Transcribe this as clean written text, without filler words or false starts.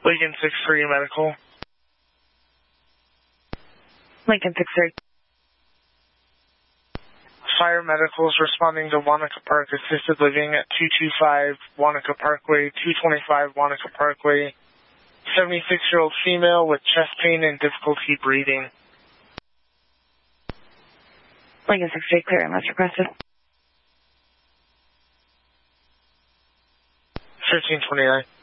Lincoln 6-3 medical. Lincoln 6-3. Fire medicals responding to Wanaka Park Assisted Living at 225 Wanaka Parkway, 225 Wanaka Parkway. 76-year-old female with chest pain and difficulty breathing. Lincoln 6-3, clear ambulance requested. 1329.